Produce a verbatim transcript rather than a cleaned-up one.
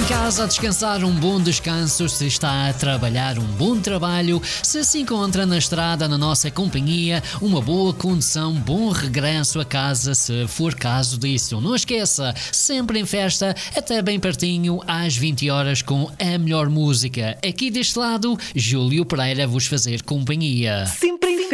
Casa a descansar, um bom descanso. Se está a trabalhar, um bom trabalho. Se se encontra na estrada, na nossa companhia, uma boa condução, bom regresso a casa, se for caso disso. Não esqueça, sempre em festa, até bem pertinho, às vinte horas, com a melhor música. Aqui deste lado, Júlio Pereira vos fazer companhia. Sim.